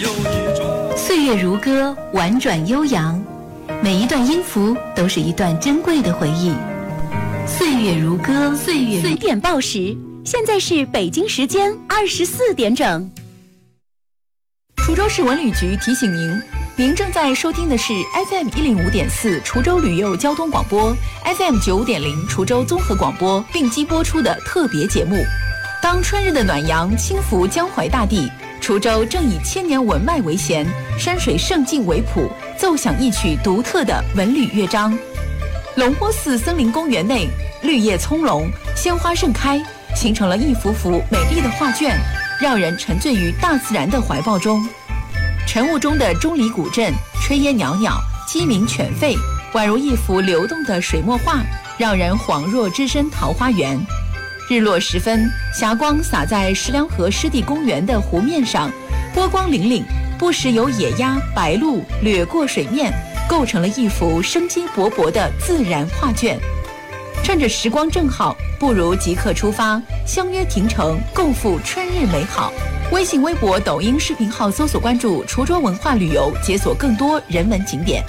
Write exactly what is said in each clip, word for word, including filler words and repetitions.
岁月如歌，婉转悠扬，每一段音符都是一段珍贵的回忆。岁月如歌，岁月四点报时，现在是北京时间二十四点整。 滁州市文旅局提醒您，您正在收听的是 F M 一零五点四滁州旅游交通广播 ，F M 九五点零滁州综合广播并机播出的特别节目。当春日的暖阳轻拂江淮大地，滁州正以千年文脉为弦，山水胜境为谱，奏响一曲独特的文旅乐章。龙坡寺森林公园内，绿叶葱茏，鲜花盛开，形成了一幅幅美丽的画卷，让人沉醉于大自然的怀抱中。晨雾中的钟离古镇，炊烟袅袅，鸡鸣犬吠，宛如一幅流动的水墨画，让人恍若置身桃花源。日落时分，霞光洒在石梁河湿地公园的湖面上，波光粼粼，不时有野鸭、白鹭掠过水面，构成了一幅生机勃勃的自然画卷。趁着时光正好，不如即刻出发，相约亭城，共赴春日美好。微信、微博、抖音视频号搜索关注滁州文化旅游，解锁更多人文景点。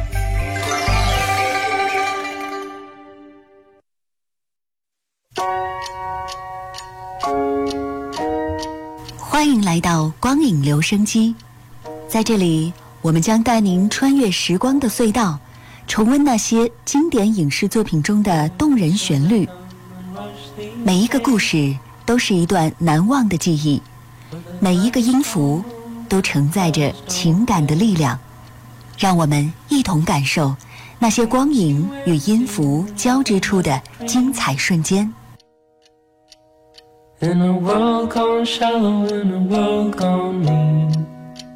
欢迎来到光影留声机，在这里我们将带您穿越时光的隧道，重温那些经典影视作品中的动人旋律。每一个故事都是一段难忘的记忆，每一个音符都承载着情感的力量。让我们一同感受那些光影与音符交织出的精彩瞬间。 In a world gone shallow, in a world gone mean。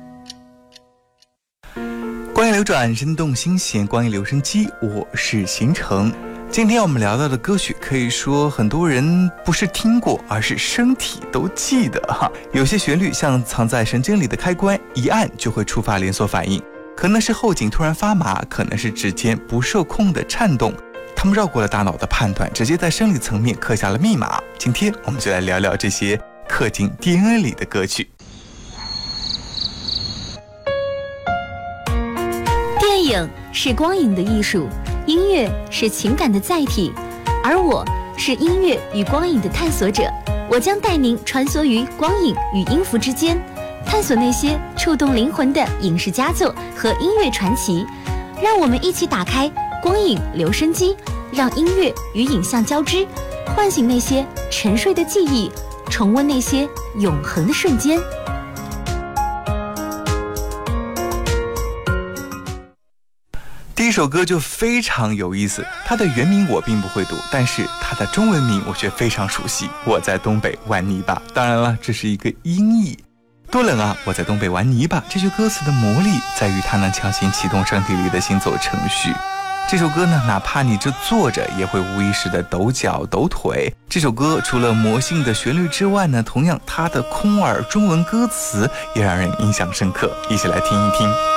光影流转，生动新鲜，光影留声机，我是邢程。今天我们聊到的歌曲，可以说很多人不是听过，而是身体都记得哈。有些旋律像藏在神经里的开关，一按就会触发连锁反应，可能是后颈突然发麻，可能是指尖不受控的颤动。他们绕过了大脑的判断，直接在生理层面刻下了密码。今天我们就来聊聊这些刻进 D N A 里的歌曲。 电影是光影的艺术，音乐是情感的载体，而我是音乐与光影的探索者。我将带您穿梭于光影与音符之间，探索那些触动灵魂的影视佳作和音乐传奇。让我们一起打开光影留声机，让音乐与影像交织，唤醒那些沉睡的记忆，重温那些永恒的瞬间。 第一首歌就非常有意思，它的原名我并不会读，但是它的中文名我却非常熟悉。我在东北玩泥巴，当然了，这是一个音译。多冷啊！我在东北玩泥巴。这句歌词的魔力在于它能强行启动身体里的行走程序。这首歌呢，哪怕你这坐着，也会无意识的抖脚抖腿。这首歌除了魔性的旋律之外呢，同样它的空耳中文歌词也让人印象深刻。一起来听一听。